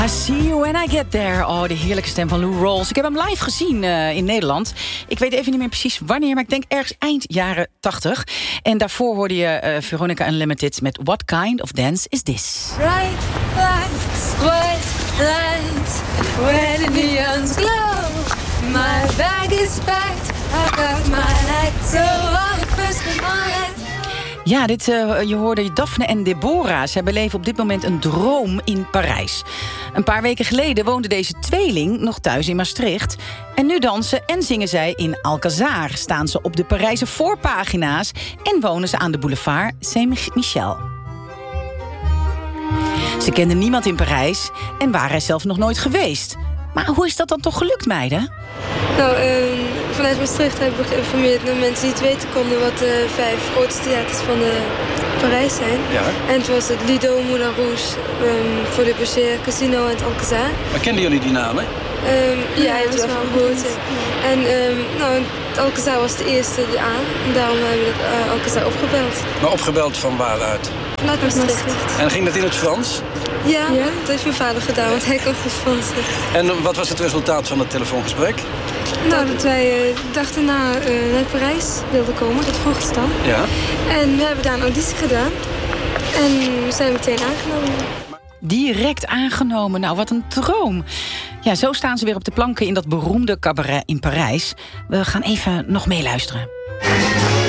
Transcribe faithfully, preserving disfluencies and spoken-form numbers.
I see you when I get there. Oh, de heerlijke stem van Lou Rawls. Ik heb hem live gezien uh, in Nederland. Ik weet even niet meer precies wanneer, maar ik denk ergens eind jaren tachtig. En daarvoor hoorde je uh, Veronica Unlimited met What Kind of Dance Is This? Bright lights, white lights, where the neons glow. My bag is packed, I got my light, so I'll first come on. Ja, dit, uh, je hoorde Daphne en Deborah. Zij beleven op dit moment een droom in Parijs. Een paar weken geleden woonde deze tweeling nog thuis in Maastricht. En nu dansen en zingen zij in Alcazar. Staan ze op de Parijse voorpagina's en wonen ze aan de boulevard Saint-Michel. Ze kenden niemand in Parijs en waren er zelf nog nooit geweest. Maar hoe is dat dan toch gelukt, meiden? Nou, uh, vanuit Maastricht hebben we geïnformeerd naar mensen die het weten konden wat de vijf grootste theaters van de Parijs zijn. Ja. En het was het Lido, Moulin Rouge, um, Folies Bergère, Casino en het Alcazar. Maar kenden jullie die namen? Um, ja, ja, je hebt het wel van gehoord. En um, nou, het Alcazar was de eerste die aan. En daarom hebben we het uh, Alcazar opgebeld. Maar opgebeld van waaruit? Vanuit Maastricht. En ging dat in het Frans? Ja, ja, dat heeft mijn vader gedaan, want hij kon goed Frans. En wat was het resultaat van het telefoongesprek? Nou, dat wij uh, dachten na, uh, naar Parijs wilden komen, dat vroeg ze dan. Ja. En we hebben daar een auditie gedaan. En we zijn meteen aangenomen. Direct aangenomen, nou wat een droom. Ja, zo staan ze weer op de planken in dat beroemde cabaret in Parijs. We gaan even nog meeluisteren.